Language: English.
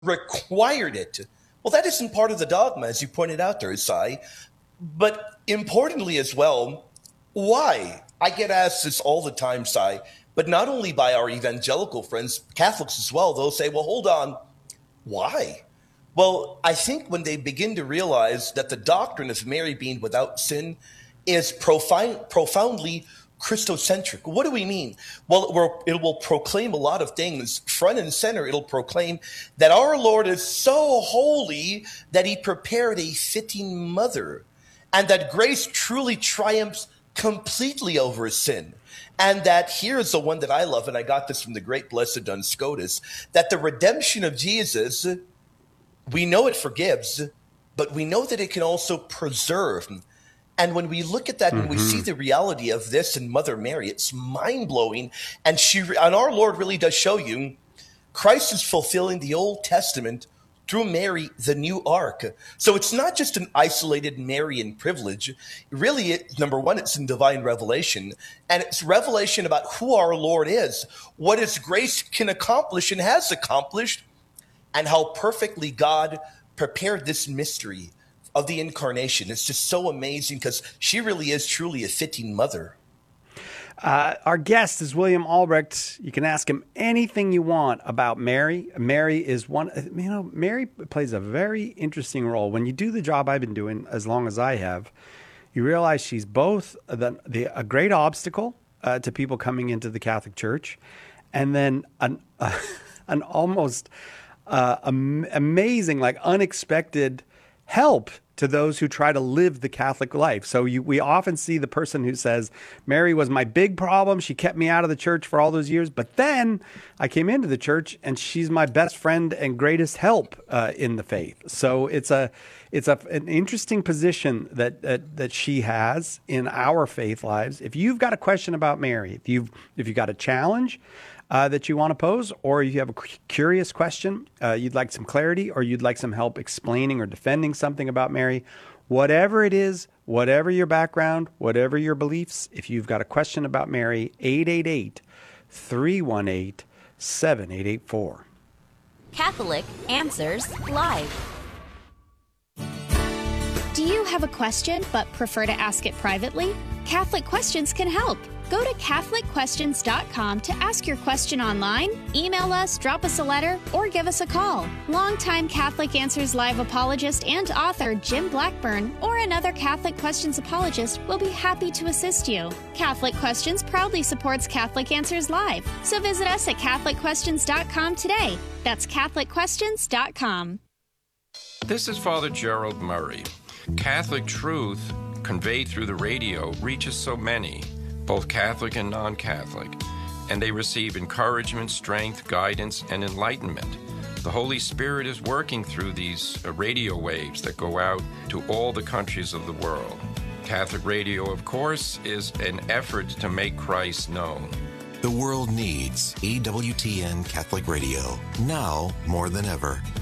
required it. Well, that isn't part of the dogma, as you pointed out there, Sai. But importantly as well, why? I get asked this all the time, Sai, but not only by our evangelical friends, Catholics as well. They'll say, well, hold on, why? Well, I think when they begin to realize that the doctrine of Mary being without sin is profoundly Christocentric. What do we mean? Well, it will proclaim a lot of things. Front and center, it'll proclaim that our Lord is so holy that he prepared a fitting mother, and that grace truly triumphs completely over sin. And that here's the one that I love, and I got this from the great blessed Duns Scotus, that the redemption of Jesus, we know it forgives, but we know that it can also preserve. And when we look at that and we see the reality of this in Mother Mary, it's mind-blowing. And our Lord really does show you Christ is fulfilling the Old Testament through Mary, the new ark. So it's not just an isolated Marian privilege. Really, number one, it's in divine revelation. And it's revelation about who our Lord is, what his grace can accomplish and has accomplished, and how perfectly God prepared this mystery of the incarnation. It's just so amazing because she really is truly a fitting mother. Our guest is William Albrecht. You can ask him anything you want about Mary. Mary is Mary plays a very interesting role. When you do the job I've been doing as long as I have, you realize she's both a great obstacle to people coming into the Catholic Church, and then an almost amazing, like unexpected help to those who try to live the Catholic life. So we often see the person who says, Mary was my big problem. She kept me out of the church for all those years. But then I came into the church and she's my best friend and greatest help in the faith. So it's an interesting position that she has in our faith lives. If you've got a question about Mary, if you've got a challenge that you want to pose, or you have a curious question, you'd like some clarity, or you'd like some help explaining or defending something about Mary, whatever it is, whatever your background, whatever your beliefs, if you've got a question about Mary, 888-318-7884. Catholic Answers Live. Do you have a question but prefer to ask it privately? Catholic Questions can help. Go to CatholicQuestions.com to ask your question online, email us, drop us a letter, or give us a call. Longtime Catholic Answers Live apologist and author Jim Blackburn or another Catholic Questions apologist will be happy to assist you. Catholic Questions proudly supports Catholic Answers Live, so visit us at CatholicQuestions.com today. That's CatholicQuestions.com. This is Father Gerald Murray. Catholic truth conveyed through the radio reaches so many, both Catholic and non-Catholic, and they receive encouragement, strength, guidance, and enlightenment. The Holy Spirit is working through these radio waves that go out to all the countries of the world. Catholic radio, of course, is an effort to make Christ known. The world needs EWTN Catholic Radio, now more than ever.